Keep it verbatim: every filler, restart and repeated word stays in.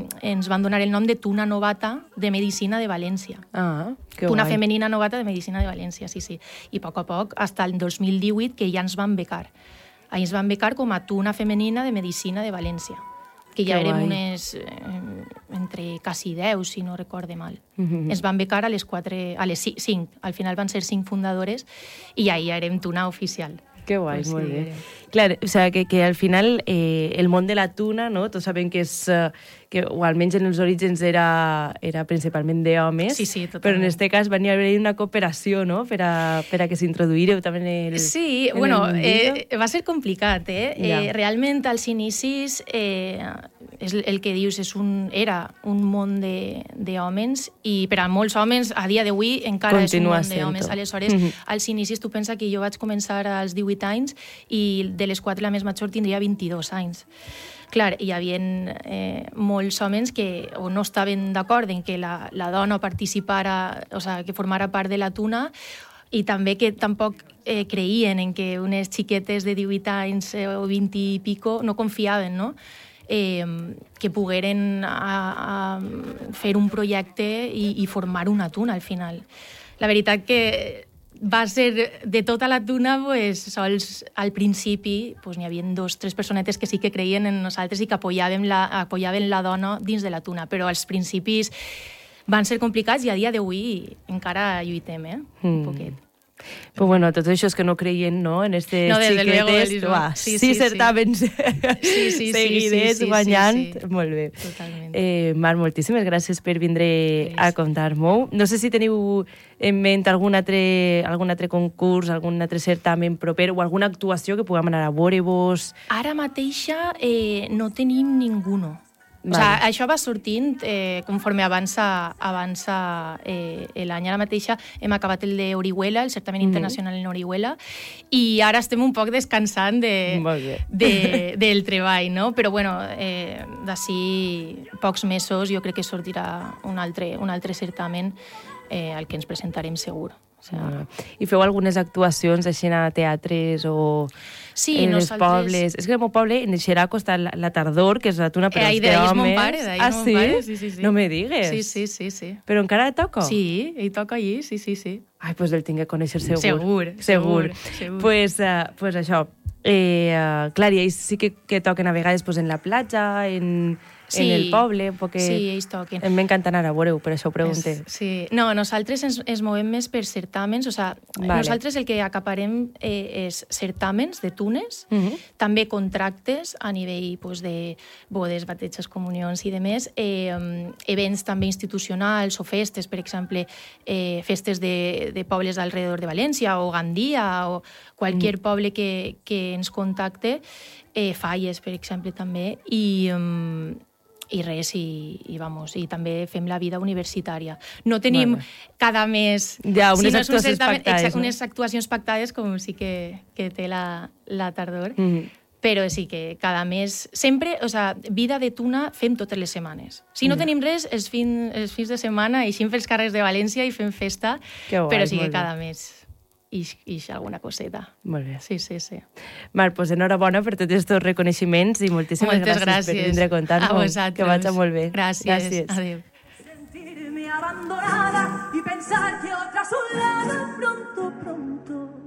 ens van donar el nom de Tuna Novata de Medicina de València. Ah, que Tuna guai. Femenina Novata de Medicina de València, sí, sí. I a poc a poc, fins al dos mil divuit, que ja ens van becar. Ahí ens van becar com a Tuna Femenina de Medicina de València, que ja que érem guai. unes eh, entre quasi deu, si no recorde mal. Mhm. Ens van becar a les quatre, a les ci- cinc, al final van ser cinc fundadores i ahí ja érem Tuna oficial. Que guai, Pues molt sí, bé. era. Clar, o sea, que, que al final eh, el món de la tuna, no? Tots sabem que és, eh, que, o almenys en els orígens era, era principalment d'homes, Sí, sí, totalment. però en aquest cas va haver una cooperació, no?, per a, per a que s'introduïreu també en el Sí, en bueno, el eh, va ser complicat, eh? Ja. eh realment, als inicis, eh, és el que dius, és un, era un món d'homes i per a molts homes, a dia d'avui, encara Continua és un món d'homes. sent-ho. Aleshores, Mhm. als inicis, tu pensa que jo vaig començar als divuit anys i de les quatre la més major tindria vint-i-dos anys. Clar, hi havia eh, molts homes que o no estaven d'acord en que la, la dona participara, o sea, que formara part de la tuna, i també que tampoc eh, creien en que unes xiquetes de divuit anys eh, o vint i pico no confiaven, no? Eh, que pogueren a, a fer un projecte i, i formar una tuna al final. La veritat que va ser de tota la tuna, pues, sols al principi pues, n'hi havia dos, tres personetes que sí que creien en nosaltres i que apoyaven la, apoyaven la dona dins de la tuna, però als principis van ser complicats i a dia d'avui encara lluitem, eh? Un Mm. poquet. Però bueno, tots això que no creien, no?, en aquestes No, desde luego, xiquetes, Elisma. uah, Sí, sí, sí, certàmens Sí, sí, seguidets sí, sí, guanyant, sí, sí. molt bé. Totalment. Eh, Mar, moltíssimes gràcies per vindre Gràcies. a contar-m'ho. No sé si teniu en ment algun altre, algun altre concurs, algun altre certamen proper o alguna actuació que puguem anar a veure-vos. Ara mateixa eh, no tenim ninguno. O Vale. sea, això va sortint eh, conforme avança, avança eh, l'any. Ara mateixa hem acabat el d'Orihuela, el certamen Mhm. internacional en Orihuela, i ara estem un poc descansant de, Molt bé. de, del treball, no? Però bueno, eh, d'ací pocs mesos jo crec que sortirà un altre, un altre certamen eh, al que ens presentarem segur. O sea, Ah, I feu algunes actuacions així a teatres o sí, en els nosaltres... pobles? És que al meu poble, en el Xeraco, està la, la Tardor, que és la tuna per Eh, als ahí de ahí és mon homes. pare, d'ahí ah, és mon sí? pare, sí, sí, sí. No me digues. Sí, sí, sí, sí. Però encara toca? Sí, ell toca allí, sí, sí, sí. Ai, doncs el tinc que conèixer segur. Segur, Segur. segur, segur. Pues, uh, pues això. Eh, uh, clar, i ells sí que, que toquen a vegades pues, en la platja, en, Sí. en el poble, perquè Sí, ells toquen. em m'encanta anar a veure-ho, per això ho pregunte. És- Sí. No, nosaltres ens, ens movem més per certàmens, o sea, Vale. nosaltres el que acaparem eh, és certàmens de tunes, Mhm. també contractes a nivell pues, de bodes, bateig, comunions i demés, eh, events també institucionals o festes, per exemple, eh, festes de, de pobles alrededor de València o Gandia o qualsevol mm. poble que, que ens contacte, eh, falles, per exemple, també, i... Um, i res, i, i, vamos, i també fem la vida universitària. No tenim Vale. cada mes... Ja, unes si no és un actuacions certamen, pactades, exacte, no? unes actuacions pactades com sí que, que té la, la tardor, Mhm. però sí que cada mes... Sempre, o sea, vida de tuna fem totes les setmanes. Si no Ja. tenim res, els, fin, els fins de setmana eixim pels carrers de València i fem festa, Que guai, però sí que molt bé. cada mes ix, ix alguna coseta. Molt bé. Sí, sí, sí. Mar, pues enhorabona per tots aquests reconeixements i moltíssimes Moltes gràcies, per gràcies. vindre a contar-nos. A vosaltres. Que vagi molt bé. Gràcies. Gràcies. Adéu. Sentirme abandonada y pensar que otra a su lado pronto, pronto